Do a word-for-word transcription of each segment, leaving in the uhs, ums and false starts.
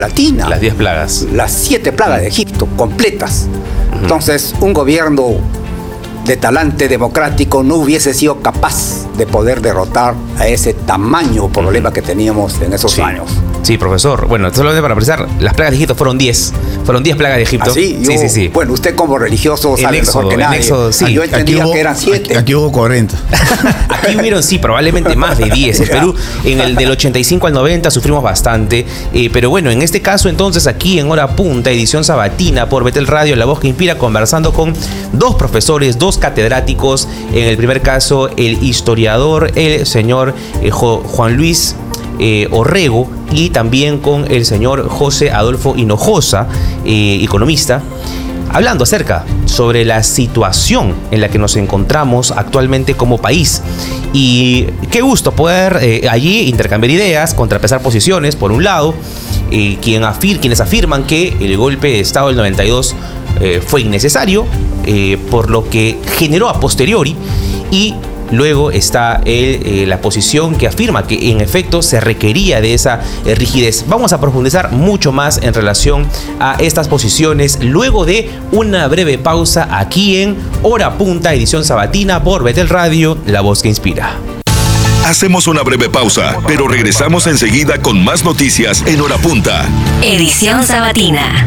Latina. Las diez plagas. Las siete plagas de Egipto, completas. Uh-huh. Entonces, un gobierno de talante democrático no hubiese sido capaz de poder derrotar a ese tamaño problema uh-huh. que teníamos en esos sí. años. Sí, profesor. Bueno, solamente para precisar, las plagas de Egipto fueron diez. Fueron diez plagas de Egipto. ¿Ah, sí? Yo, sí, sí, sí. Bueno, usted como religioso sabe Éxodo, mejor que nadie. Éxodo, sí. Ah, yo entendía hubo, que eran siete. Aquí, aquí hubo cuarenta. Aquí hubieron, sí, probablemente más de diez. En Perú, en el del ochenta y cinco al noventa sufrimos bastante. Eh, pero bueno, en este caso, entonces, aquí en Hora Punta, edición sabatina por Betel Radio, La Voz que Inspira, conversando con dos profesores, dos catedráticos. En el primer caso, el historiador, el señor eh, Juan Luis Eh, Orrego, y también con el señor José Adolfo Hinojosa, eh, economista, hablando acerca sobre la situación en la que nos encontramos actualmente como país. Y qué gusto poder eh, allí intercambiar ideas, contrapesar posiciones, por un lado, eh, quien afir, quienes afirman que el golpe de Estado del noventa y dos eh, fue innecesario, eh, por lo que generó a posteriori, y luego está el, eh, la posición que afirma que en efecto se requería de esa eh, rigidez. Vamos a profundizar mucho más en relación a estas posiciones luego de una breve pausa aquí en Hora Punta, edición sabatina por Betel Radio, La Voz que Inspira. Hacemos una breve pausa, pero regresamos enseguida con más noticias en Hora Punta. Edición sabatina.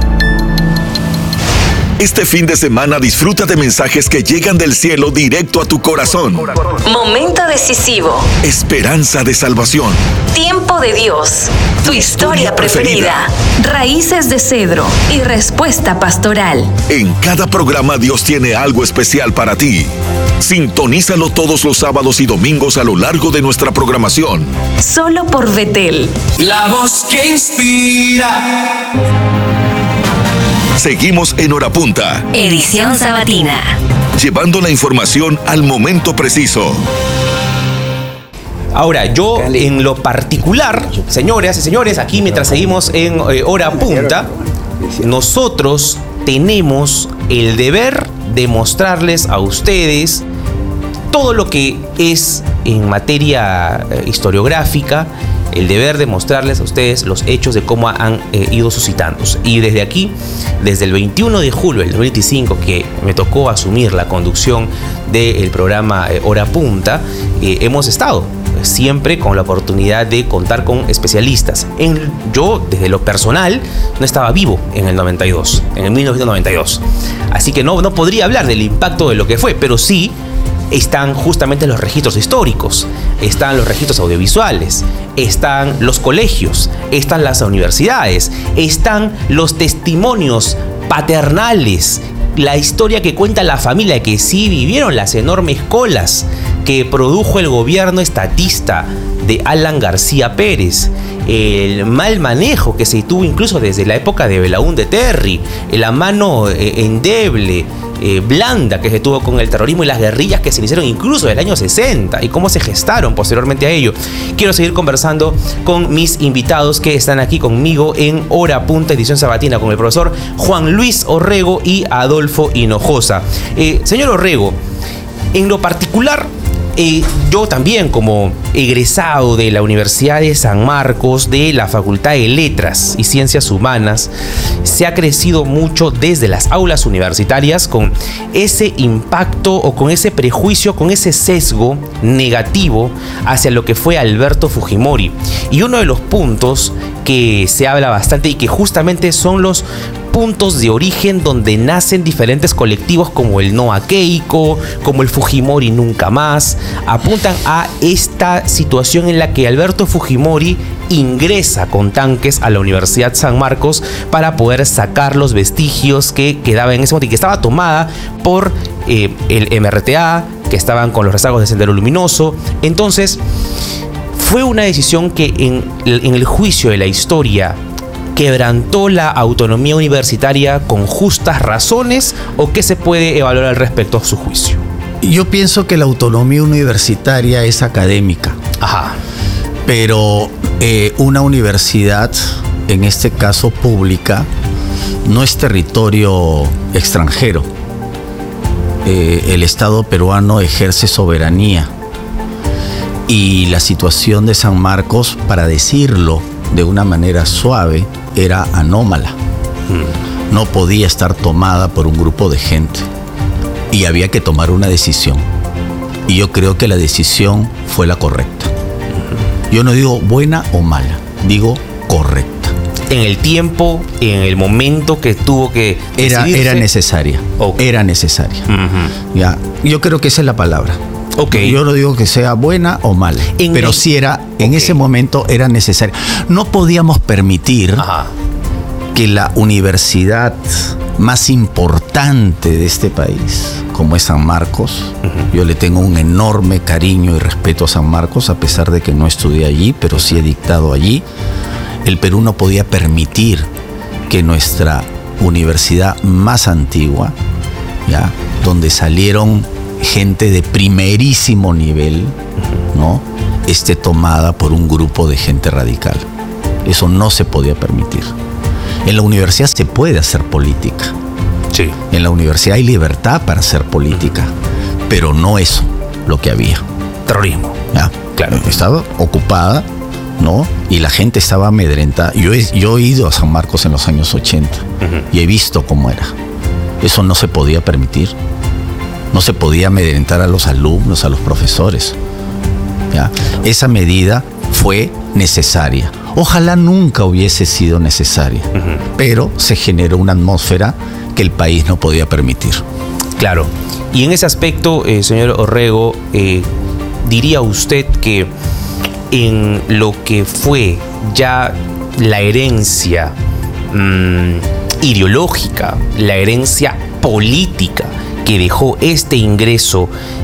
Este fin de semana disfruta de mensajes que llegan del cielo directo a tu corazón. Momento decisivo. Esperanza de salvación. Tiempo de Dios. Tu historia preferida. Raíces de cedro y respuesta pastoral. En cada programa Dios tiene algo especial para ti. Sintonízalo todos los sábados y domingos a lo largo de nuestra programación. Solo por Betel. La voz que inspira. Seguimos en Hora Punta. Edición sabatina. Llevando la información al momento preciso. Ahora, yo en lo particular, señoras y señores, aquí mientras seguimos en eh, Hora Punta, nosotros tenemos el deber de mostrarles a ustedes todo lo que es en materia eh, historiográfica, el deber de mostrarles a ustedes los hechos de cómo han eh, ido suscitándose. Y desde aquí, desde el veintiuno de julio del dos mil veinticinco, que me tocó asumir la conducción del programa eh, Hora Punta, eh, hemos estado siempre con la oportunidad de contar con especialistas. En, yo, desde lo personal, no estaba vivo en el noventa y dos, en el mil novecientos noventa y dos. Así que no, no podría hablar del impacto de lo que fue, pero sí están justamente los registros históricos, están los registros audiovisuales, están los colegios, están las universidades, están los testimonios paternales, la historia que cuenta la familia que sí vivieron las enormes colas que produjo el gobierno estatista de Alan García Pérez, el mal manejo que se tuvo incluso desde la época de Belaúnde Terry, la mano eh, endeble, Eh, blanda que se tuvo con el terrorismo y las guerrillas que se iniciaron incluso en el año sesenta y cómo se gestaron posteriormente a ello. Quiero seguir conversando con mis invitados que están aquí conmigo en Hora Punta, edición sabatina, con el profesor Juan Luis Orrego y Adolfo Hinojosa. Eh, señor Orrego, en lo particular, Eh, yo también, como egresado de la Universidad de San Marcos, de la Facultad de Letras y Ciencias Humanas, se ha crecido mucho desde las aulas universitarias con ese impacto o con ese prejuicio, con ese sesgo negativo hacia lo que fue Alberto Fujimori. Y uno de los puntos que se habla bastante y que justamente son los puntos de origen donde nacen diferentes colectivos como el No a Keiko, como el Fujimori Nunca Más, apuntan a esta situación en la que Alberto Fujimori ingresa con tanques a la Universidad San Marcos para poder sacar los vestigios que quedaban en ese momento y que estaba tomada por eh, el M R T A, que estaban con los rezagos de Sendero Luminoso. Entonces, fue una decisión que en, en el juicio de la historia quebrantó la autonomía universitaria con justas razones, o qué se puede evaluar al respecto a su juicio. Yo pienso que la autonomía universitaria es académica. Ajá. Pero eh, una universidad, en este caso pública, no es territorio extranjero. Eh, el Estado peruano ejerce soberanía. Y la situación de San Marcos, para decirlo de una manera suave, era anómala. Mm. No podía estar tomada por un grupo de gente. Y había que tomar una decisión. Y yo creo que la decisión fue la correcta. Mm. Yo no digo buena o mala, digo correcta. En el tiempo, en el momento que tuvo que era, era necesaria. Okay. Era necesaria. Uh-huh. Ya, yo creo que esa es la palabra. Okay. Yo no digo que sea buena o mala, en pero el... sí era, en okay. ese momento era necesaria. No podíamos permitir Ajá. que la universidad más importante de este país, como es San Marcos, uh-huh. yo le tengo un enorme cariño y respeto a San Marcos, a pesar de que no estudié allí, pero sí he dictado allí. El Perú no podía permitir que nuestra universidad más antigua, ¿ya?, donde salieron gente de primerísimo nivel, ¿no?, esté tomada por un grupo de gente radical. Eso no se podía permitir. En la universidad se puede hacer política. Sí. En la universidad hay libertad para hacer política, pero no eso lo que había. Terrorismo. ¿Ya? Claro. Estaba ocupada, ¿no? Y la gente estaba amedrentada. Yo he, yo he ido a San Marcos en los años ochenta uh-huh. y he visto cómo era. Eso no se podía permitir. No se podía amedrentar a los alumnos, a los profesores. ¿Ya? Esa medida fue necesaria. Ojalá nunca hubiese sido necesaria, uh-huh. pero se generó una atmósfera que el país no podía permitir. Claro. Y en ese aspecto, eh, señor Orrego, eh, diría usted que en lo que fue ya la herencia mmm, ideológica, la herencia política que dejó este ingreso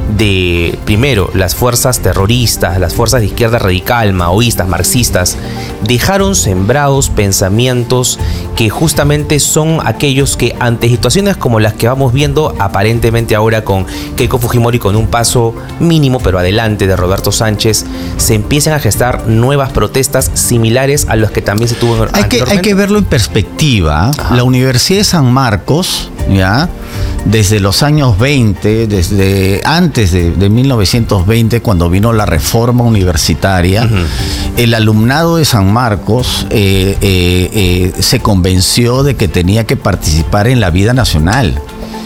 de, primero, las fuerzas terroristas, las fuerzas de izquierda radical, maoístas, marxistas, dejaron sembrados pensamientos que justamente son aquellos que ante situaciones como las que vamos viendo aparentemente ahora con Keiko Fujimori, con un paso mínimo pero adelante de Roberto Sánchez, se empiezan a gestar nuevas protestas similares a las que también se tuvo hay que, hay que verlo en perspectiva. Ajá. La Universidad de San Marcos, ya, desde los años veinte, desde antes de, de mil novecientos veinte, cuando vino la reforma universitaria, uh-huh. el alumnado de San Marcos eh, eh, eh, se convenció de que tenía que participar en la vida nacional.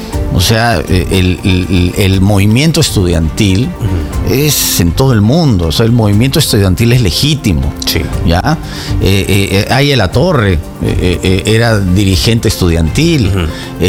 O sea, el, el, el movimiento estudiantil uh-huh. es en todo el mundo. O sea, el movimiento estudiantil es legítimo. Sí. ¿Ya? Eh, eh, Aya La Torre eh, eh, era dirigente estudiantil. Uh-huh.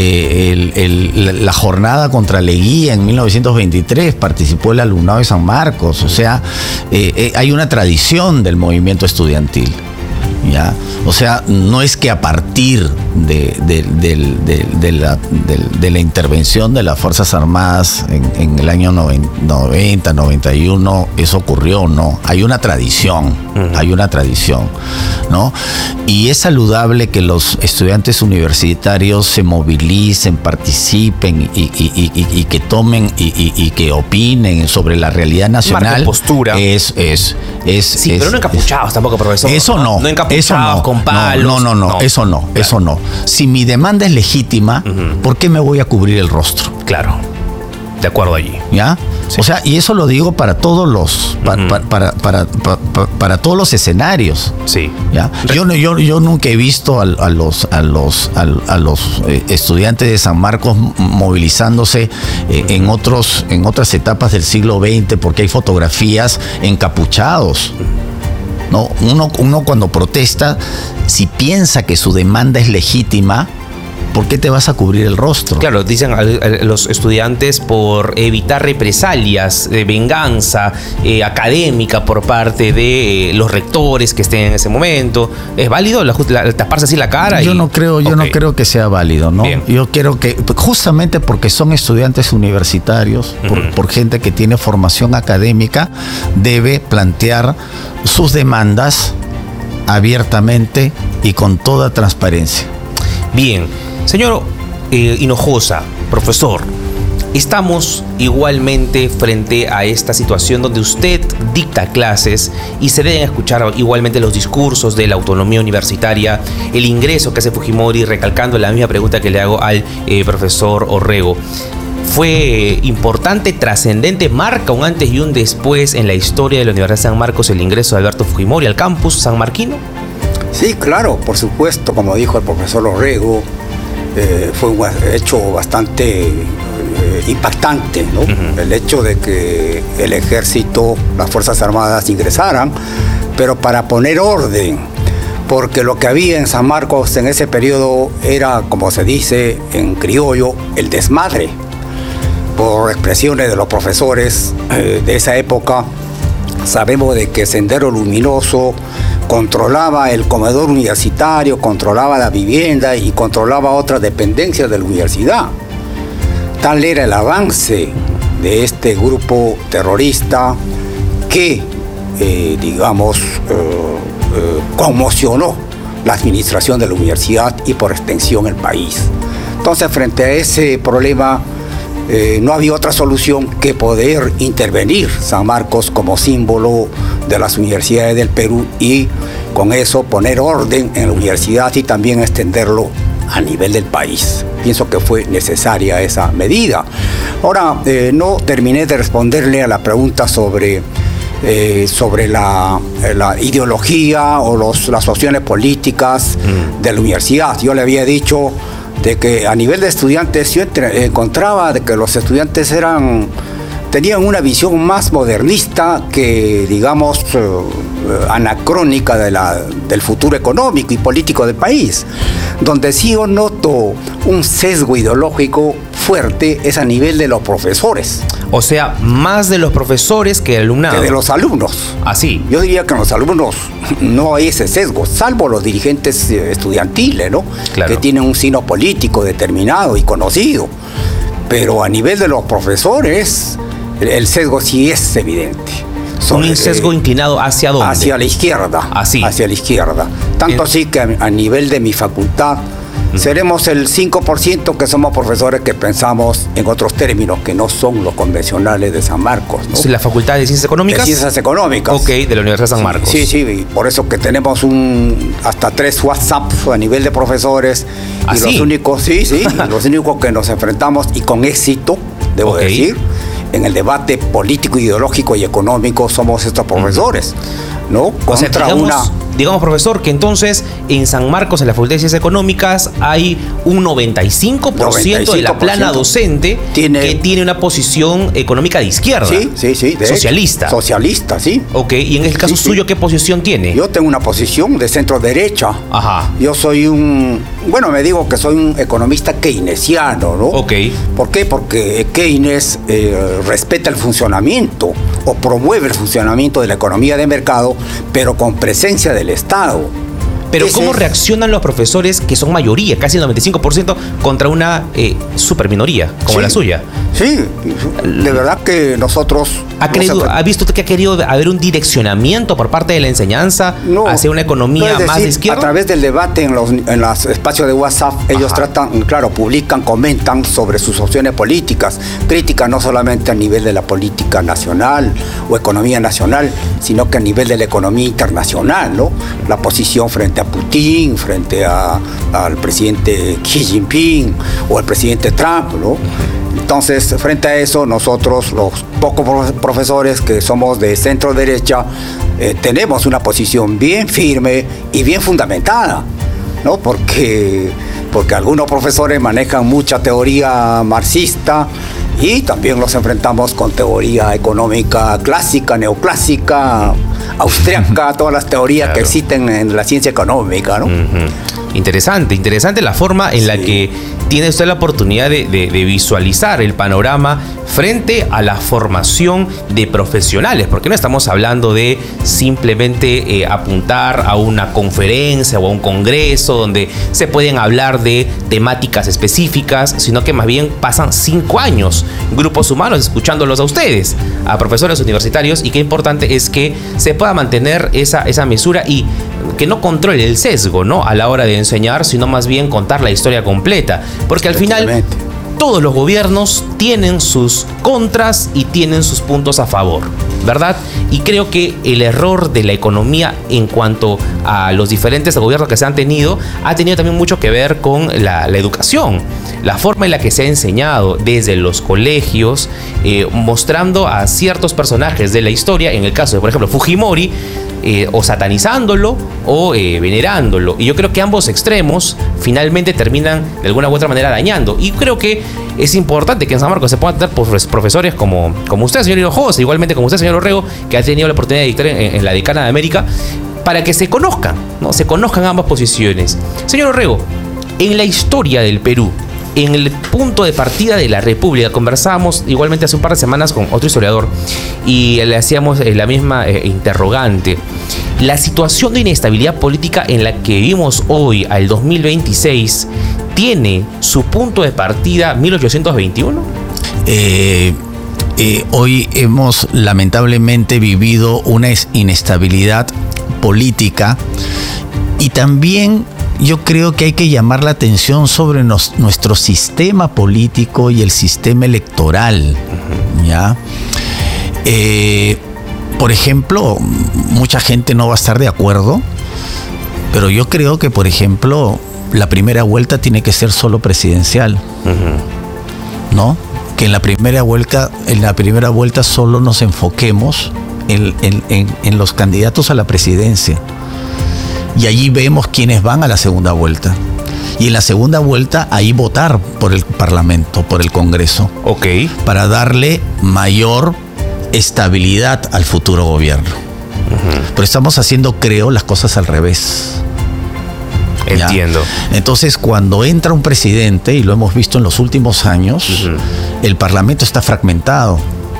eh, el, el, la jornada contra Leguía en mil novecientos veintitrés participó el alumnado de San Marcos. O sea, eh, eh, hay una tradición del movimiento estudiantil. ¿Ya? O sea, no es que a partir de, de, de, de, de, la, de, de la intervención de las Fuerzas Armadas en, en el año noventa, noventa y uno eso ocurrió, no. Hay una tradición, uh-huh. hay una tradición, ¿no? Y es saludable que los estudiantes universitarios se movilicen, participen y, y, y, y, y que tomen y, y, y que opinen sobre la realidad nacional. Marca postura. Es, es, es, sí, es, pero no encapuchados es, tampoco, profesor. Eso no. No encapuchados, eso no, con palos. No, no, no, no, eso no, claro. eso no. Si mi demanda es legítima, uh-huh. ¿por qué me voy a cubrir el rostro? Claro, de acuerdo allí. ¿Ya? Sí. O sea, y eso lo digo para todos los, para, uh-huh. para, para, para, para, para todos los escenarios. Sí. ¿Ya? Yo, yo, yo nunca he visto a, a los, a los, a, a los eh, estudiantes de San Marcos movilizándose eh, en otros, en otras etapas del siglo veinte, porque hay fotografías encapuchados. No, uno, uno cuando protesta, si piensa que su demanda es legítima, ¿por qué te vas a cubrir el rostro? Claro, dicen a, a los estudiantes por evitar represalias, de venganza eh, académica por parte de eh, los rectores que estén en ese momento. ¿Es válido la, la, taparse así la cara? Yo y... no creo, yo okay. no creo que sea válido, ¿no? Bien. Yo quiero que, justamente porque son estudiantes universitarios, uh-huh. por, por gente que tiene formación académica, debe plantear sus demandas abiertamente y con toda transparencia. Bien. Señor eh, Hinojosa, profesor, estamos igualmente frente a esta situación donde usted dicta clases y se deben escuchar igualmente los discursos de la autonomía universitaria, el ingreso que hace Fujimori, recalcando la misma pregunta que le hago al eh, profesor Orrego. Fue importante, trascendente, marca un antes y un después en la historia de la Universidad de San Marcos el ingreso de Alberto Fujimori al campus sanmarquino. Sí, claro, por supuesto, como dijo el profesor Orrego, eh, fue un hecho bastante eh, impactante, ¿no? Uh-huh. El hecho de que el ejército, las Fuerzas Armadas ingresaran, pero para poner orden, porque lo que había en San Marcos en ese periodo era, como se dice en criollo, el desmadre. Por expresiones de los profesores eh, de esa época, sabemos de que Sendero Luminoso controlaba el comedor universitario, controlaba la vivienda y controlaba otras dependencias de la universidad. Tal era el avance de este grupo terrorista que, eh, digamos, eh, eh, conmocionó la administración de la universidad y por extensión el país. Entonces, frente a ese problema, Eh, no había otra solución que poder intervenir San Marcos como símbolo de las universidades del Perú y con eso poner orden en la universidad y también extenderlo a nivel del país. Pienso que fue necesaria esa medida. Ahora, eh, no terminé de responderle a la pregunta sobre, eh, sobre la, la ideología o los, las opciones políticas mm. de la universidad. Yo le había dicho de que a nivel de estudiantes yo entre, encontraba de que los estudiantes eran tenían una visión más modernista que, digamos, eh, anacrónica de la, del futuro económico y político del país. Donde sí yo noto un sesgo ideológico fuerte es a nivel de los profesores. O sea, más de los profesores que el alumnado. Que de los alumnos. Así. Yo diría que en los alumnos no hay ese sesgo, salvo los dirigentes estudiantiles, ¿no? Claro. Que tienen un signo político determinado y conocido. Pero a nivel de los profesores, el sesgo sí es evidente. Sobre, un sesgo eh, inclinado hacia dónde? Hacia la izquierda. Así. Hacia la izquierda. Tanto así que a, a nivel de mi facultad, seremos el cinco por ciento que somos profesores que pensamos en otros términos que no son los convencionales de San Marcos, ¿no? ¿La Facultad de Ciencias Económicas? De Ciencias Económicas. Ok, de la Universidad de San Marcos. Sí, sí, y por eso que tenemos un hasta tres WhatsApp a nivel de profesores. ¿Ah, y sí? los únicos, sí, sí, los únicos que nos enfrentamos y con éxito, debo okay. decir, en el debate político, ideológico y económico somos estos profesores, ¿no? Contra o sea, digamos, una... digamos, profesor, que entonces en San Marcos, en la Facultad de Ciencias Económicas, hay un noventa y cinco por ciento de la plana docente tiene... que tiene una posición económica de izquierda. Sí, sí, sí. De socialista. Hecho, socialista, sí. Ok, y en el caso sí, suyo, sí. ¿qué posición tiene? Yo tengo una posición de centro derecha. Ajá. Yo soy un, bueno, me digo que soy un economista keynesiano, ¿no? Ok. ¿Por qué? Porque Keynes eh, respeta el funcionamiento o promueve el funcionamiento de la economía de mercado, pero con presencia del Estado. Pero Ese ¿cómo es... reaccionan los profesores que son mayoría, casi el noventa y cinco por ciento, contra una eh, superminoría como sí, la suya? Sí, de verdad que nosotros... ¿Ha, creído, no se... ¿Ha visto usted que ha querido haber un direccionamiento por parte de la enseñanza no, hacia una economía no, es decir, más de izquierda? A través del debate en los, en los espacios de WhatsApp, ellos Ajá. tratan, claro, publican, comentan sobre sus opciones políticas, críticas no solamente a nivel de la política nacional o economía nacional, sino que a nivel de la economía internacional, ¿no? La posición frente a Putin, frente a, al presidente Xi Jinping o al presidente Trump, ¿no? Entonces, frente a eso, nosotros, los pocos profesores que somos de centro derecha, eh, tenemos una posición bien firme y bien fundamentada, ¿no? Porque, porque algunos profesores manejan mucha teoría marxista y también los enfrentamos con teoría económica clásica, neoclásica, austriaca, todas las teorías claro. que existen en la ciencia económica, ¿no? Uh-huh. Interesante, interesante la forma en sí. la que tiene usted la oportunidad de, de, de visualizar el panorama frente a la formación de profesionales, porque no estamos hablando de simplemente eh, apuntar a una conferencia o a un congreso donde se pueden hablar de temáticas específicas, sino que más bien pasan cinco años grupos humanos escuchándolos a ustedes, a profesores universitarios, y qué importante es que se pueda mantener esa, esa mesura y que no controle el sesgo, ¿no? A la hora de enseñar, sino más bien contar la historia completa, porque al final todos los gobiernos tienen sus contras y tienen sus puntos a favor, ¿verdad? Y creo que el error de la economía en cuanto a los diferentes gobiernos que se han tenido ha tenido también mucho que ver con la, la educación, la forma en la que se ha enseñado desde los colegios, eh, mostrando a ciertos personajes de la historia. En el caso de, por ejemplo, Fujimori, eh, o satanizándolo o eh, venerándolo. Y yo creo que ambos extremos finalmente terminan de alguna u otra manera dañando. Y creo que es importante que en San Marcos se puedan tener profesores como, como usted, señor Hinojosa, igualmente como usted, señor Orrego, que ha tenido la oportunidad de dictar en, en la Decana de América, para que se conozcan, ¿no? Se conozcan ambas posiciones. Señor Orrego, en la historia del Perú, en el punto de partida de la República, conversábamos igualmente hace un par de semanas con otro historiador y le hacíamos la misma eh, interrogante. La situación de inestabilidad política en la que vivimos hoy, al dos mil veintiséis, ¿tiene su punto de partida mil ochocientos veintiuno? Eh, eh, hoy hemos lamentablemente vivido una inestabilidad política y también yo creo que hay que llamar la atención sobre nos, nuestro sistema político y el sistema electoral. Uh-huh. ¿Ya? Eh, por ejemplo, mucha gente no va a estar de acuerdo, pero yo creo que, por ejemplo, la primera vuelta tiene que ser solo presidencial. Uh-huh. ¿No? Que en la primera vuelta, en la primera vuelta solo nos enfoquemos en, en, en, en los candidatos a la presidencia. Y allí vemos quiénes van a la segunda vuelta. Y en la segunda vuelta, ahí votar por el Parlamento, por el Congreso. Ok. Para darle mayor estabilidad al futuro gobierno. Uh-huh. Pero estamos haciendo, creo, las cosas al revés. Entiendo. ¿Ya? Entonces, cuando entra un presidente, y lo hemos visto en los últimos años, uh-huh. el Parlamento está fragmentado,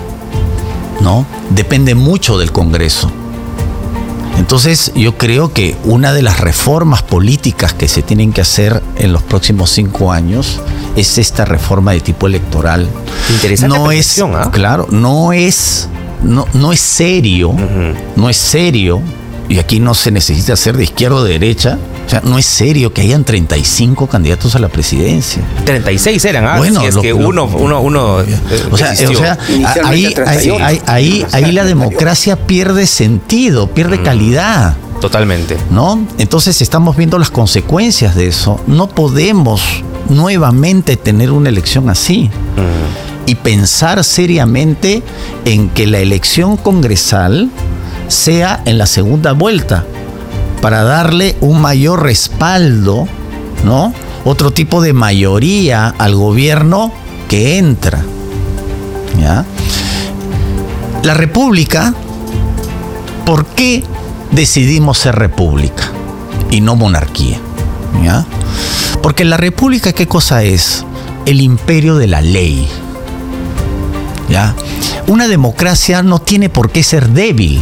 ¿no? Depende mucho del Congreso. Entonces yo creo que una de las reformas políticas que se tienen que hacer en los próximos cinco años es esta reforma de tipo electoral. Interesante. No es, ¿eh? Claro, no es, no, no es serio, uh-huh. no es serio, y aquí no se necesita ser de izquierda o de derecha. O sea, no es serio que hayan treinta y cinco candidatos a la presidencia. treinta y seis eran, ah, bueno, si es lo, que lo, uno, uno, uno, eh, o sea, o sea ahí, ahí, ahí, ahí, ahí la democracia pierde sentido, pierde mm, calidad. Totalmente. ¿No? Entonces estamos viendo las consecuencias de eso. No podemos nuevamente tener una elección así. Mm. Y pensar seriamente en que la elección congresal sea en la segunda vuelta, para darle un mayor respaldo, ¿no? Otro tipo de mayoría al gobierno que entra. ¿Ya? La república, ¿por qué decidimos ser república y no monarquía? ¿Ya? Porque la república, ¿qué cosa es? El imperio de la ley. ¿Ya? Una democracia no tiene por qué ser débil.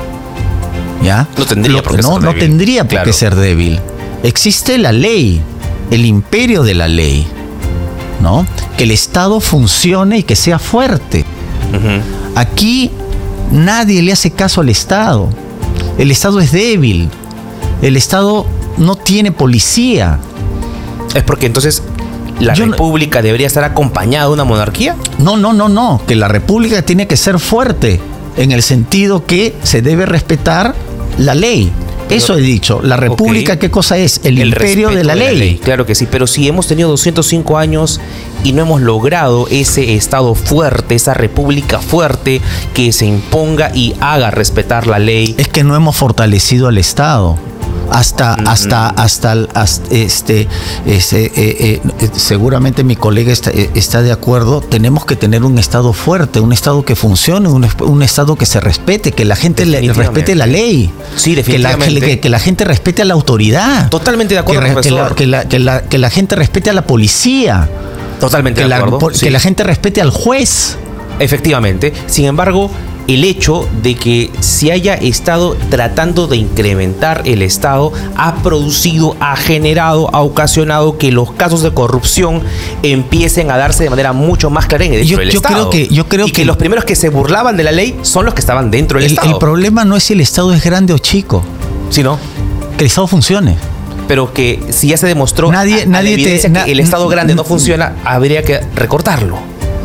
¿Ya? No tendría por qué no, ser débil. No tendría por claro. qué ser débil. Existe la ley, el imperio de la ley, ¿no? Que el Estado funcione y que sea fuerte. Uh-huh. Aquí nadie le hace caso al Estado. El Estado es débil. El Estado no tiene policía. Es porque entonces la Yo república no, debería estar acompañada de una monarquía. No, no, no, no. Que la república tiene que ser fuerte en el sentido que se debe respetar la ley. Pero, eso he dicho. La república, okay. ¿qué cosa es? El, el imperio de la, de la ley. ley. Claro que sí, pero si hemos tenido doscientos cinco años y no hemos logrado ese Estado fuerte, esa república fuerte que se imponga y haga respetar la ley. Es que no hemos fortalecido al Estado. Hasta, mm. hasta, hasta, hasta, este, este eh, eh, seguramente mi colega está, eh, está de acuerdo. Tenemos que tener un Estado fuerte, un Estado que funcione, un, un Estado que se respete, que la gente le, respete la ley. Sí, definitivamente. Que la, que, que la gente respete a la autoridad. Totalmente de acuerdo, que, profesor. Que la, que, la, que, la, que la gente respete a la policía. Totalmente que de acuerdo. La, sí. Que la gente respete al juez. Efectivamente. Sin embargo, el hecho de que se haya estado tratando de incrementar el Estado ha producido, ha generado, ha ocasionado que los casos de corrupción empiecen a darse de manera mucho más clara dentro yo, del yo Estado. Creo que, yo creo y que, que los primeros que se burlaban de la ley son los que estaban dentro del el, Estado. El problema no es si el Estado es grande o chico. ¿Sí, no? Que el Estado funcione. Pero que si ya se demostró nadie, a, nadie a la evidencia te, que na, el Estado grande no funciona, habría que recortarlo.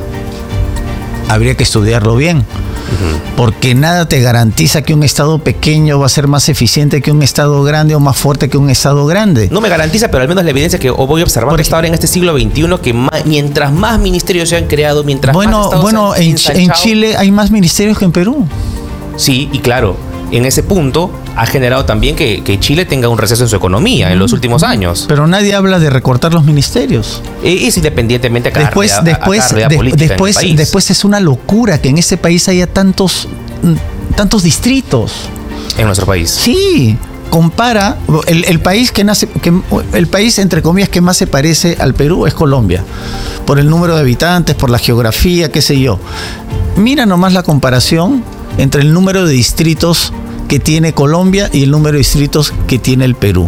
Habría que estudiarlo bien. Uh-huh. Porque nada te garantiza que un Estado pequeño va a ser más eficiente que un Estado grande o más fuerte que un Estado grande. No me garantiza, pero al menos la evidencia que voy observando Por, está ahora en este siglo veintiuno, que más, mientras más ministerios se han creado, mientras bueno, más Estados Bueno, se han en, en Chile hay más ministerios que en Perú. Sí, y claro. en ese punto ha generado también que, que Chile tenga un receso en su economía en los últimos años. Pero nadie habla de recortar los ministerios. Eh, es independientemente a cada Después, realidad, después, a cada realidad de- política después, en el país. después es una locura que en ese país haya tantos, mm, tantos distritos. En nuestro país. Sí, compara el, el país que nace, que el país entre comillas que más se parece al Perú es Colombia, por el número de habitantes, por la geografía, qué sé yo. Mira nomás la comparación entre el número de distritos que tiene Colombia y el número de distritos que tiene el Perú.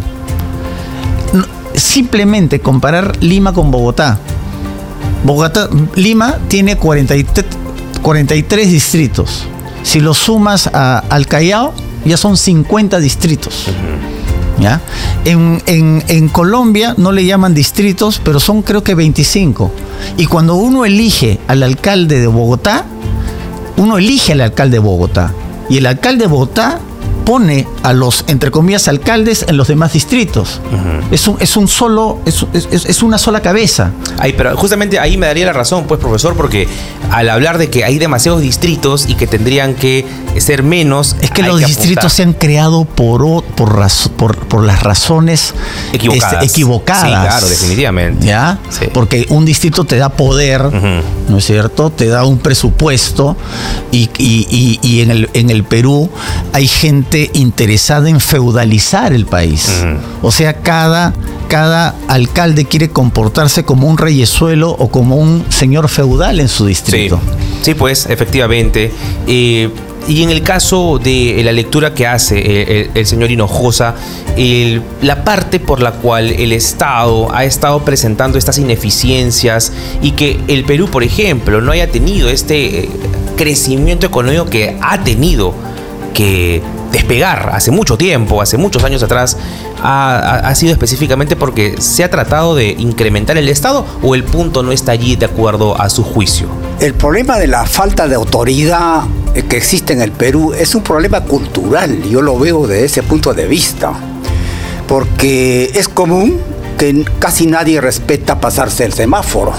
No, simplemente comparar Lima con Bogotá. Bogotá, Lima tiene cuarenta y tres distritos. Si lo sumas a, al Callao, ya son cincuenta distritos. ¿Ya? En, en, en Colombia no le llaman distritos, pero son creo que veinticinco. Y cuando uno elige al alcalde de Bogotá, uno elige al alcalde de Bogotá. Y el alcalde de Bogotá pone a los, entre comillas, alcaldes en los demás distritos. Uh-huh. Es un, es un solo, es, es, es una sola cabeza. Ay, pero justamente ahí me daría la razón, pues, profesor, porque al hablar de que hay demasiados distritos y que tendrían que ser menos, es que hay los que distritos apuntar. se han creado por, por, raz, por, por las razones equivocadas. Este, equivocadas. Sí, claro, definitivamente. ¿Ya? Sí. Porque un distrito te da poder, uh-huh. ¿no es cierto? Te da un presupuesto y, y, y, y en, el, en el Perú hay gente interesada en feudalizar el país. Uh-huh. O sea, cada, cada alcalde quiere comportarse como un reyesuelo o como un señor feudal en su distrito. Sí, sí, pues, efectivamente. Eh, y en el caso de la lectura que hace el, el, el señor Hinojosa, el, la parte por la cual el Estado ha estado presentando estas ineficiencias y que el Perú, por ejemplo, no haya tenido este crecimiento económico que ha tenido que despegar hace mucho tiempo, hace muchos años atrás, ha, ha sido específicamente porque se ha tratado de incrementar el Estado, o el punto no está allí de acuerdo a su juicio. El problema de la falta de autoridad que existe en el Perú es un problema cultural. Yo lo veo desde ese punto de vista, porque es común que casi nadie respeta pasarse el semáforo.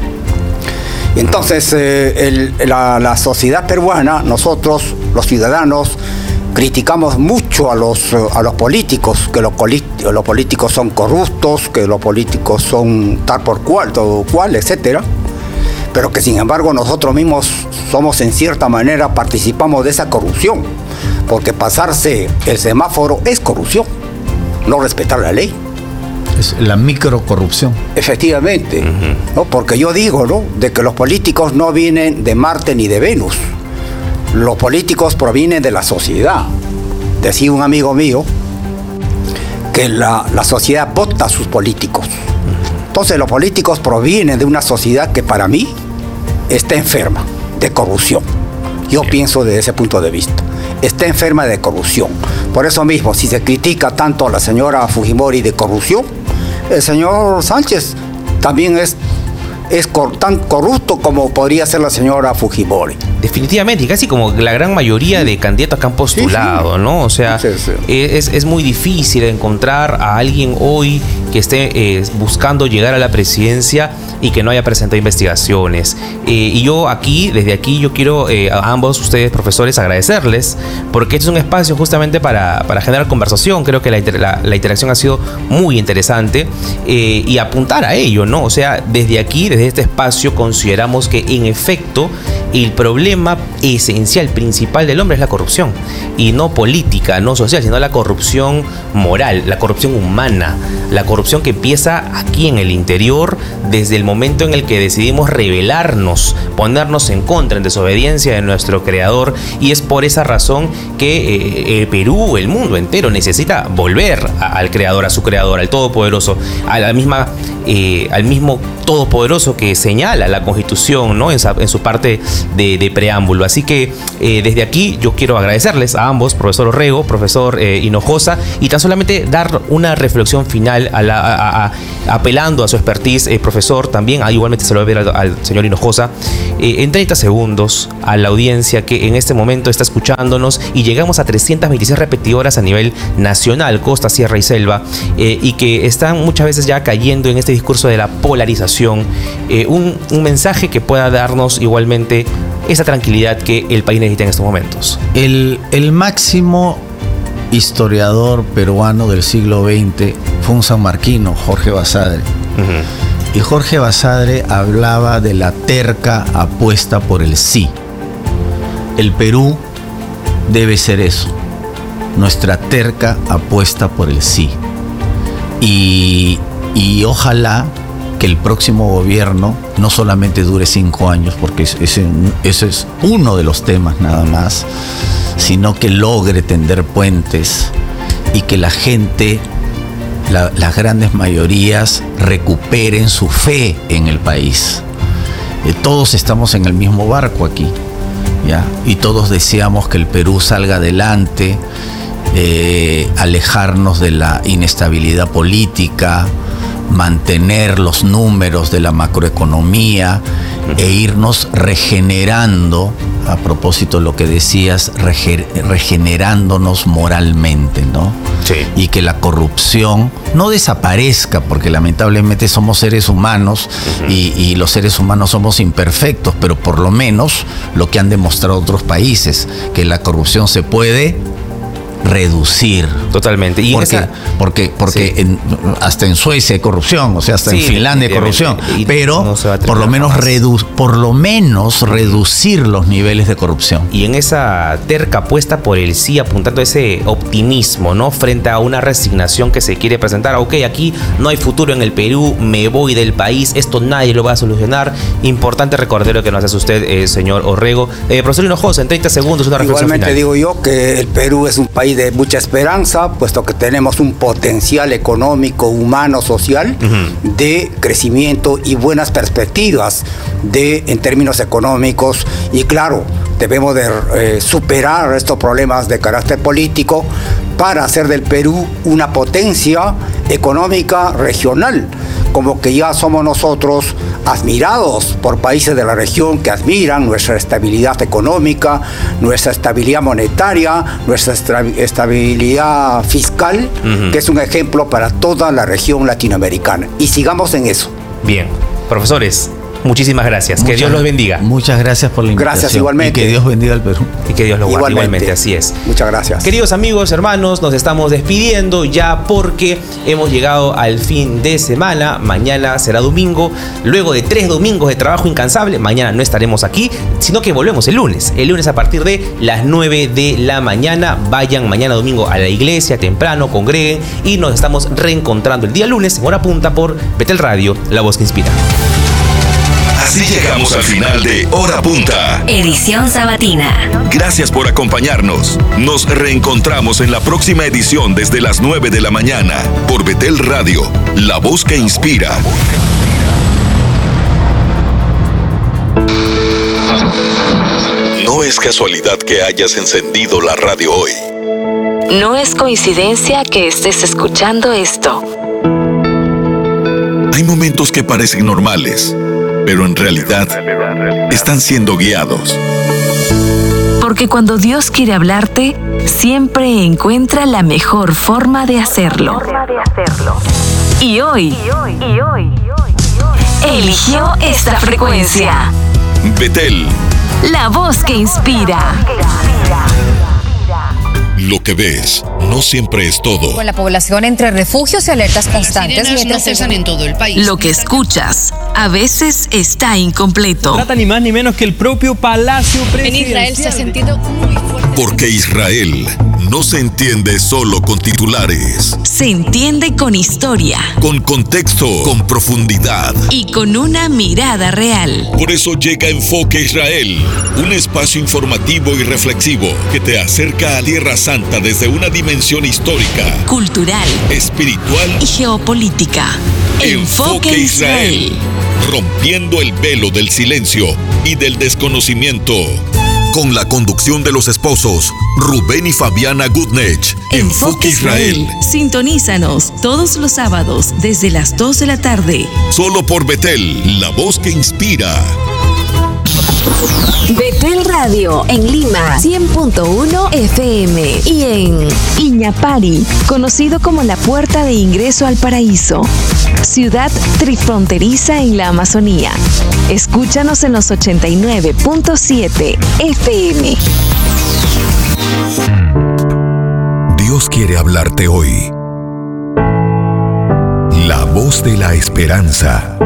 Entonces, eh, el, la, la sociedad peruana, nosotros, los ciudadanos, criticamos mucho a los, a los políticos, que los, los políticos son corruptos, que los políticos son tal por cual, todo cual, etcétera. Pero que sin embargo nosotros mismos somos en cierta manera, participamos de esa corrupción, porque pasarse el semáforo es corrupción, no respetar la ley. Es la microcorrupción. Efectivamente, uh-huh. ¿no? Porque yo digo, ¿no?, de que los políticos no vienen de Marte ni de Venus. Los políticos provienen de la sociedad. Decía un amigo mío que la, la sociedad vota a sus políticos. Entonces los políticos provienen de una sociedad que para mí está enferma de corrupción. Yo sí. pienso desde ese punto de vista. Está enferma de corrupción. Por eso mismo, si se critica tanto a la señora Fujimori de corrupción, el señor Sánchez también es, es cor, tan corrupto como podría ser la señora Fujimori. Definitivamente, y casi como la gran mayoría sí. de candidatos que han postulado, sí, sí. ¿no? O sea, sí, sí. Es, es muy difícil encontrar a alguien hoy que esté eh, buscando llegar a la presidencia y que no haya presentado investigaciones. Eh, y yo aquí, desde aquí, yo quiero eh, a ambos ustedes, profesores, agradecerles, porque este es un espacio justamente para, para generar conversación. Creo que la, la, la interacción ha sido muy interesante eh, y apuntar a ello, ¿no? O sea, desde aquí, desde este espacio, consideramos que en efecto el problema esencial, principal del hombre es la corrupción, y no política, no social, sino la corrupción moral, la corrupción humana, la corrupción que empieza aquí en el interior, desde el momento en el que decidimos rebelarnos, ponernos en contra, en desobediencia de nuestro creador. Y es por esa razón que eh, el Perú, el mundo entero, necesita volver a, al creador, a su creador, al todopoderoso, a la misma, eh, al mismo todopoderoso que señala la Constitución, ¿no?, en, sa, en su parte de, de preámbulo. Así que eh, desde aquí yo quiero agradecerles a ambos, profesor Orrego, profesor eh, Hinojosa, y tan solamente dar una reflexión final a la, a, a, a, apelando a su expertise, eh, profesor, también, ah, igualmente se lo voy a ver al, al señor Hinojosa, eh, en treinta segundos a la audiencia que en este momento está escuchándonos, y llegamos a trescientas veintiséis repetidoras a nivel nacional, costa, sierra y selva, eh, y que están muchas veces ya cayendo en este discurso de la polarización, eh, un, un mensaje que pueda darnos igualmente esa tranquilidad que el país necesita en estos momentos? El, el máximo historiador peruano del siglo veinte fue un sanmarquino, Jorge Basadre. Uh-huh. Y Jorge Basadre hablaba de la terca apuesta por el sí. El Perú debe ser eso, nuestra terca apuesta por el sí. Y, y ojalá que el próximo gobierno no solamente dure cinco años, porque ese, ese es uno de los temas nada más, sino que logre tender puentes y que la gente, la, las grandes mayorías, recuperen su fe en el país. Eh, todos estamos en el mismo barco aquí, ¿ya? Y todos deseamos que el Perú salga adelante, eh, alejarnos de la inestabilidad política, mantener los números de la macroeconomía e irnos regenerando, a propósito de lo que decías, rege- regenerándonos moralmente, ¿no? Sí. Y que la corrupción no desaparezca, porque lamentablemente somos seres humanos, uh-huh. y, y los seres humanos somos imperfectos, pero por lo menos lo que han demostrado otros países, que la corrupción se puede reducir. Totalmente. ¿Y porque esa? porque, porque sí. en, hasta en Suecia hay corrupción, o sea, hasta sí, en Finlandia hay corrupción, pero no por lo menos redu- por lo menos reducir los niveles de corrupción. Y en esa terca apuesta por el sí, apuntando a ese optimismo, ¿no? Frente a una resignación que se quiere presentar. Ok, aquí no hay futuro en el Perú, me voy del país, esto nadie lo va a solucionar. Importante recordatorio que nos hace usted, eh, señor Orrego. Eh, profesor Hinojosa, en treinta segundos, una reflexión Igualmente final. digo yo que el Perú es un país de mucha esperanza, puesto que tenemos un potencial económico, humano, social, uh-huh. de crecimiento y buenas perspectivas de, en términos económicos. Y claro, debemos de eh, superar estos problemas de carácter político para hacer del Perú una potencia económica regional, como que ya somos nosotros admirados por países de la región que admiran nuestra estabilidad económica, nuestra estabilidad monetaria, nuestra estabilidad fiscal, uh-huh. que es un ejemplo para toda la región latinoamericana. Y sigamos en eso. Bien, profesores, muchísimas gracias. Muchas, que Dios los bendiga. Muchas gracias por la invitación. Gracias igualmente. Y que Dios bendiga al Perú. Y que Dios lo guarde. Igualmente. igualmente, así es. Muchas gracias. Queridos amigos, hermanos, nos estamos despidiendo ya porque hemos llegado al fin de semana. Mañana será domingo. Luego de tres domingos de trabajo incansable, mañana no estaremos aquí, sino que volvemos el lunes. El lunes a partir de las nueve de la mañana. Vayan mañana domingo a la iglesia temprano, congreguen y nos estamos reencontrando el día lunes en Hora Punta por Betel Radio, la voz que inspira. Así llegamos al final de Hora Punta, edición sabatina. Gracias por acompañarnos. Nos reencontramos en la próxima edición desde las nueve de la mañana por Betel Radio, la voz que inspira. No es casualidad que hayas encendido la radio hoy. No es coincidencia que estés escuchando esto. Hay momentos que parecen normales, pero en realidad están siendo guiados. Porque cuando Dios quiere hablarte, siempre encuentra la mejor forma de hacerlo. Y hoy, eligió esta frecuencia. Betel, la voz que inspira. Lo que ves no siempre es todo. Con la población entre refugios y alertas constantes, mientras no cesan en todo el país. Lo que escuchas a veces está incompleto. No trata ni más ni menos que el propio Palacio Presidencial. En Israel se ha sentido muy fuerte. Porque Israel no se entiende solo con titulares. Se entiende con historia, con contexto, con profundidad y con una mirada real. Por eso llega Enfoque Israel, un espacio informativo y reflexivo que te acerca a Tierra Santa desde una dimensión histórica, cultural, espiritual y geopolítica. Enfoque, Enfoque Israel, rompiendo el velo del silencio y del desconocimiento. Con la conducción de los esposos Rubén y Fabiana Goodnech. Enfoque Israel. Sintonízanos todos los sábados desde las dos de la tarde. Solo por Betel, la voz que inspira. Betel Radio en Lima cien punto uno F M y en Iñapari, conocido como la puerta de ingreso al paraíso, ciudad trifronteriza en la Amazonía. Escúchanos en los ochenta y nueve punto siete F M. Dios quiere hablarte hoy. La voz de la esperanza.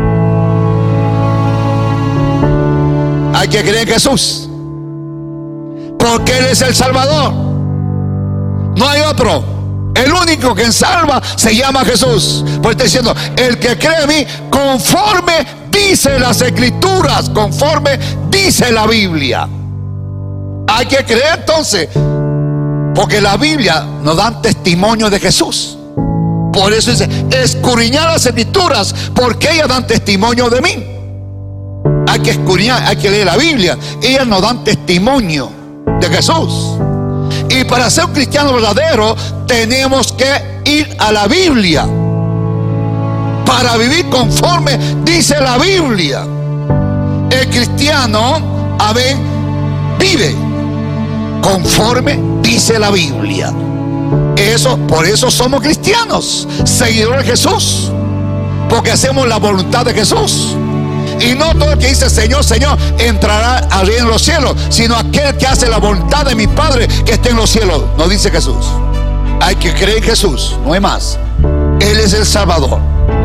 Hay que creer en Jesús, porque Él es el Salvador. No hay otro. El único que salva se llama Jesús. Pues está diciendo, el que cree en mí, conforme dice las Escrituras, conforme dice la Biblia. Hay que creer entonces, porque la Biblia nos da testimonio de Jesús. Por eso dice, escudriñad las Escrituras, porque ellas dan testimonio de mí. Hay que escudriñar, hay que leer la Biblia. Ellas nos dan testimonio de Jesús. Y para ser un cristiano verdadero, tenemos que ir a la Biblia. Para vivir conforme dice la Biblia. El cristiano, a ver, vive conforme dice la Biblia. Eso, por eso somos cristianos, seguidores de Jesús, porque hacemos la voluntad de Jesús. Y no todo el que dice Señor, Señor entrará al reino de los cielos, sino aquel que hace la voluntad de mi Padre que está en los cielos. No dice Jesús. Hay que creer en Jesús, no hay más. Él es el Salvador.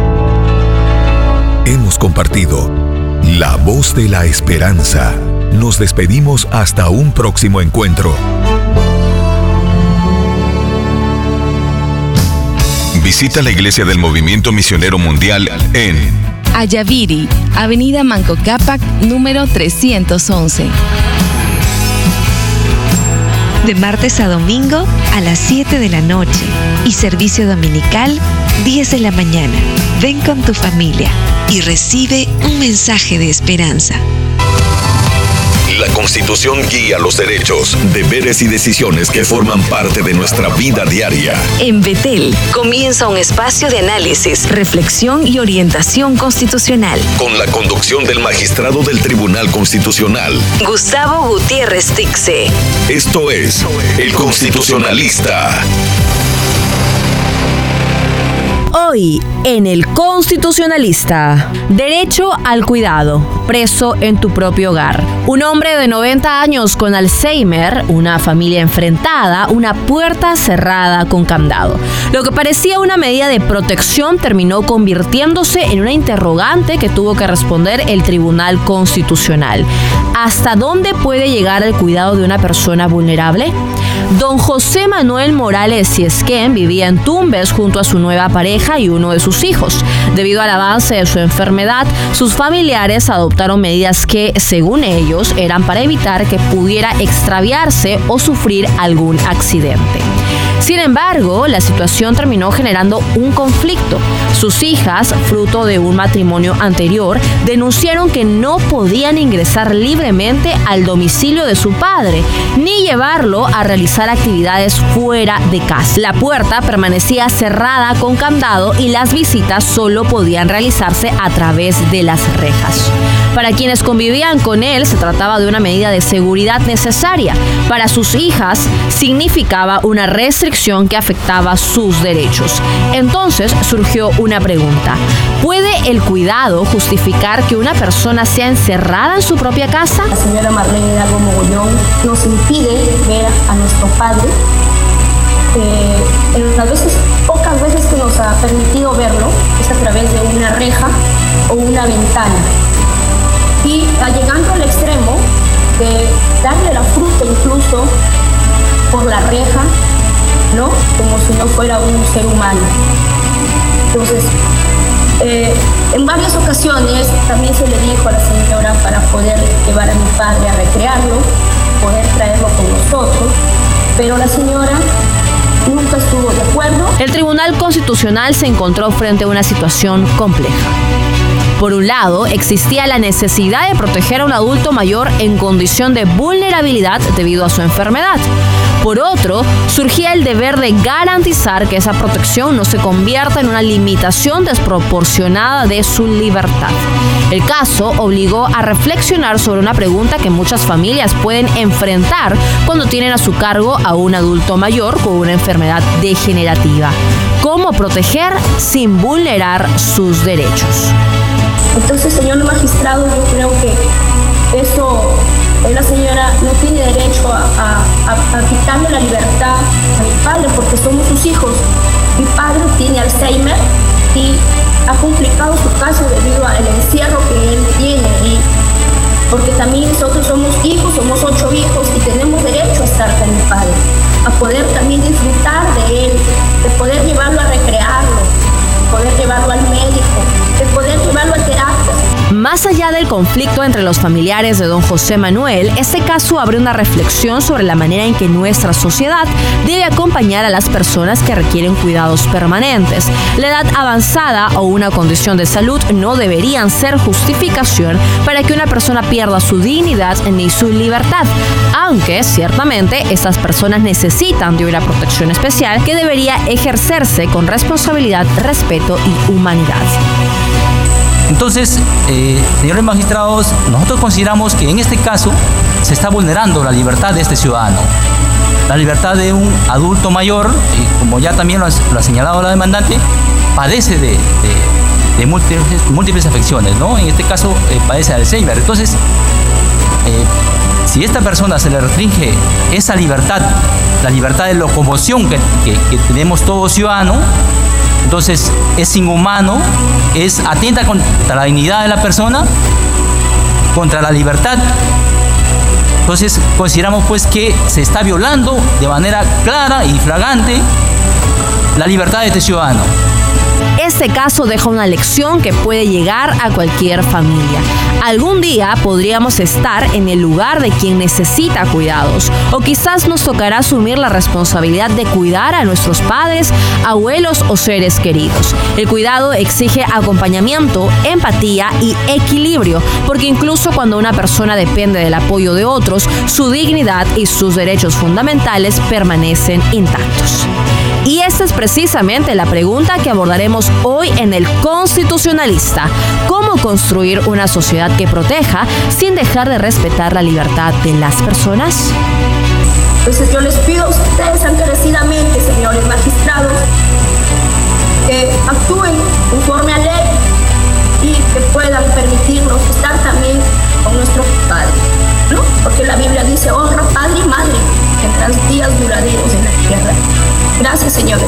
Hemos compartido La Voz de la Esperanza. Nos despedimos hasta un próximo encuentro. Visita la Iglesia del Movimiento Misionero Mundial en Ayaviri, Avenida Manco Cápac, número trescientos once. De martes a domingo a las siete de la noche y servicio dominical diez de la mañana. Ven con tu familia y recibe un mensaje de esperanza. La Constitución guía los derechos, deberes y decisiones que forman parte de nuestra vida diaria. En Betel comienza un espacio de análisis, reflexión y orientación constitucional. Con la conducción del magistrado del Tribunal Constitucional, Gustavo Gutiérrez Tixe. Esto es El Constitucionalista. Hoy, en El Constitucionalista, derecho al cuidado, preso en tu propio hogar. Un hombre de noventa años con Alzheimer, una familia enfrentada, una puerta cerrada con candado. Lo que parecía una medida de protección terminó convirtiéndose en una interrogante que tuvo que responder el Tribunal Constitucional. ¿Hasta dónde puede llegar el cuidado de una persona vulnerable? Don José Manuel Morales Ciesquén vivía en Tumbes junto a su nueva pareja y uno de sus hijos. Debido al avance de su enfermedad, sus familiares adoptaron medidas que, según ellos, eran para evitar que pudiera extraviarse o sufrir algún accidente. Sin embargo, la situación terminó generando un conflicto. Sus hijas, fruto de un matrimonio anterior, denunciaron que no podían ingresar libremente al domicilio de su padre, ni llevarlo a realizar actividades fuera de casa. La puerta permanecía cerrada con candado y las visitas solo podían realizarse a través de las rejas. Para quienes convivían con él, se trataba de una medida de seguridad necesaria. Para sus hijas, significaba una restricción que afectaba sus derechos. Entonces surgió una pregunta: ¿puede el cuidado justificar que una persona sea encerrada en su propia casa? La señora Marlene Hidalgo Mogollón nos impide ver a nuestro padre. Eh, en las veces, pocas veces que nos ha permitido verlo es a través de una reja o una ventana. Y llegando al extremo de darle la fruta incluso por la reja, ¿no? Como si no fuera un ser humano. Entonces, eh, en varias ocasiones también se le dijo a la señora para poder llevar a mi padre a recrearlo, poder traerlo con nosotros, pero la señora nunca estuvo de acuerdo. El Tribunal Constitucional se encontró frente a una situación compleja. Por un lado, existía la necesidad de proteger a un adulto mayor en condición de vulnerabilidad debido a su enfermedad. Por otro, surgía el deber de garantizar que esa protección no se convierta en una limitación desproporcionada de su libertad. El caso obligó a reflexionar sobre una pregunta que muchas familias pueden enfrentar cuando tienen a su cargo a un adulto mayor con una enfermedad degenerativa. ¿Cómo proteger sin vulnerar sus derechos? Entonces, señor magistrado, yo creo que eso, la señora no tiene derecho a, a, a, a quitarle la libertad a mi padre porque somos sus hijos. Mi padre tiene Alzheimer y ha complicado su caso debido al encierro que él tiene, y porque también nosotros somos hijos, somos ocho hijos y tenemos derecho a estar con mi padre, a poder también disfrutar de él, de poder llevarlo a recrearlo, de poder llevarlo al médico, de poder llevarlo a terapia. Más allá del conflicto entre los familiares de don José Manuel, este caso abre una reflexión sobre la manera en que nuestra sociedad debe acompañar a las personas que requieren cuidados permanentes. La edad avanzada o una condición de salud no deberían ser justificación para que una persona pierda su dignidad ni su libertad, aunque ciertamente estas personas necesitan de una protección especial que debería ejercerse con responsabilidad, respeto y humanidad. Entonces, eh, señores magistrados, nosotros consideramos que en este caso se está vulnerando la libertad de este ciudadano, la libertad de un adulto mayor, y como ya también lo ha, lo ha señalado la demandante, padece de, de, de múltiples, múltiples afecciones, ¿no? En este caso eh, padece de Alzheimer. Entonces, eh, si a esta persona se le restringe esa libertad, la libertad de locomoción que, que, que tenemos todo ciudadano, entonces es inhumano, es atenta contra la dignidad de la persona, contra la libertad. Entonces consideramos pues que se está violando de manera clara y flagrante la libertad de este ciudadano. Este caso deja una lección que puede llegar a cualquier familia. Algún día podríamos estar en el lugar de quien necesita cuidados, o quizás nos tocará asumir la responsabilidad de cuidar a nuestros padres, abuelos o seres queridos. El cuidado exige acompañamiento, empatía y equilibrio, porque incluso cuando una persona depende del apoyo de otros, su dignidad y sus derechos fundamentales permanecen intactos. Y esta es precisamente la pregunta que abordaremos hoy en El Constitucionalista. ¿Cómo construir una sociedad que proteja sin dejar de respetar la libertad de las personas? Entonces yo les pido a ustedes encarecidamente, señores magistrados, que actúen conforme a ley y que puedan permitirnos estar también con nuestro Padre, ¿no? Porque la Biblia dice, honra padre y madre, tendrás días duraderos en la tierra. Gracias, señores.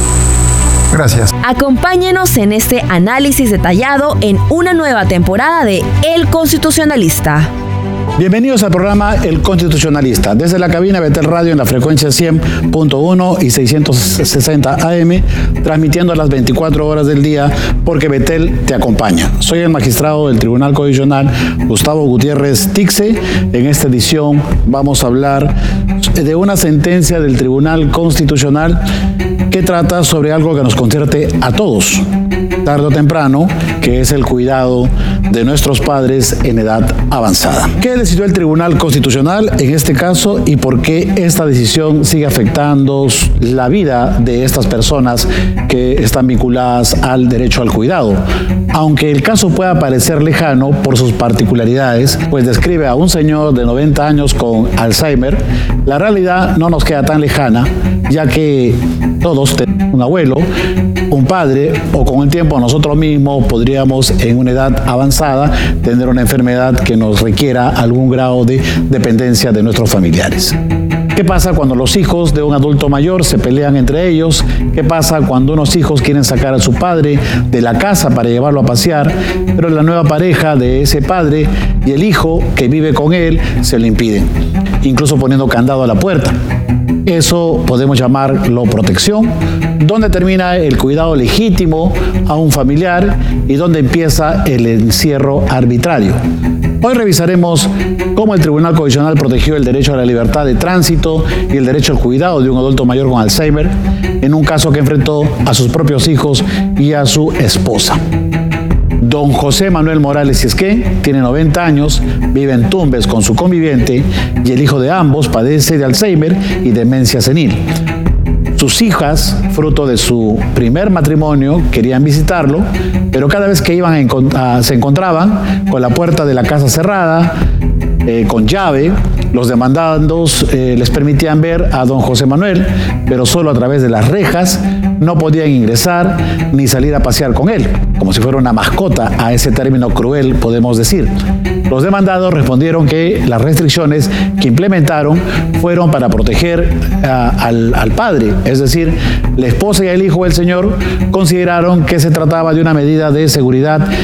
Gracias. Acompáñenos en este análisis detallado en una nueva temporada de El Constitucionalista. Bienvenidos al programa El Constitucionalista, desde la cabina Betel Radio en la frecuencia cien punto uno y seiscientos sesenta A M, transmitiendo a las veinticuatro horas del día, porque Betel te acompaña. Soy el magistrado del Tribunal Constitucional, Gustavo Gutiérrez Tixe. En esta edición vamos a hablar de una sentencia del Tribunal Constitucional que trata sobre algo que nos concierne a todos, tarde o temprano, que es el cuidado de nuestros padres en edad avanzada. ¿Qué decidió el Tribunal Constitucional en este caso y por qué esta decisión sigue afectando la vida de estas personas que están vinculadas al derecho al cuidado? Aunque el caso pueda parecer lejano por sus particularidades, pues describe a un señor de noventa años con Alzheimer, la realidad no nos queda tan lejana, ya que todos tenemos un abuelo, un padre, o con el tiempo nosotros mismos podríamos en una edad avanzada tener una enfermedad que nos requiera algún grado de dependencia de nuestros familiares. ¿Qué pasa cuando los hijos de un adulto mayor se pelean entre ellos? ¿Qué pasa cuando unos hijos quieren sacar a su padre de la casa para llevarlo a pasear, pero la nueva pareja de ese padre y el hijo que vive con él se lo impiden, incluso poniendo candado a la puerta? Eso podemos llamarlo protección. ¿Dónde termina el cuidado legítimo a un familiar y dónde empieza el encierro arbitrario? Hoy revisaremos cómo el Tribunal Constitucional protegió el derecho a la libertad de tránsito y el derecho al cuidado de un adulto mayor con Alzheimer en un caso que enfrentó a sus propios hijos y a su esposa. Don José Manuel Morales Ciesqué tiene noventa años, vive en Tumbes con su conviviente y el hijo de ambos padece de Alzheimer y demencia senil. Sus hijas, fruto de su primer matrimonio, querían visitarlo, pero cada vez que iban a encont- a, se encontraban con la puerta de la casa cerrada, eh, con llave. Los demandandos eh, les permitían ver a don José Manuel, pero solo a través de las rejas. No podían ingresar ni salir a pasear con él, como si fuera una mascota, a ese término cruel podemos decir. Los demandados respondieron que las restricciones que implementaron fueron para proteger a, al, al padre, es decir, la esposa y el hijo del señor consideraron que se trataba de una medida de seguridad